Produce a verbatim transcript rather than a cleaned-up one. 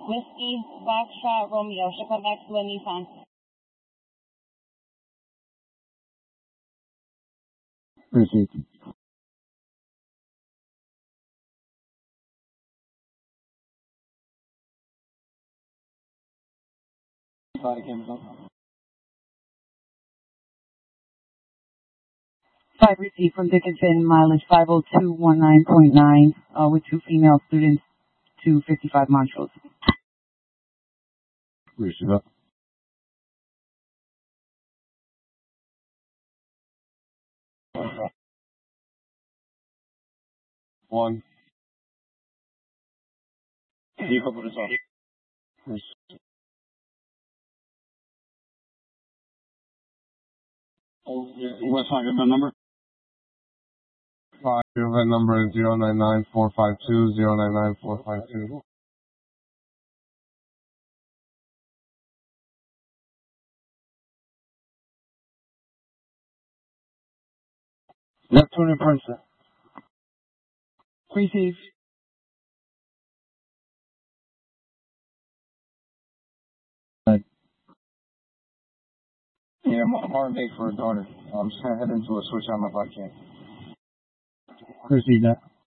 Whiskey, Foxtrot, Romeo. Should come back to a Nissan. Received. Five received from Dickinson, mileage five oh two one nine point nine, uh, with two female students, two fifty-five Montrose. Receive up. One. You couple this on. What's my good number? Five. Your event number is zero nine nine four five two zero nine nine four five two. Neptune in person. Receive. Yeah, I'm on R and A for a daughter. I'm just gonna head into a switch on if I can. Receive that.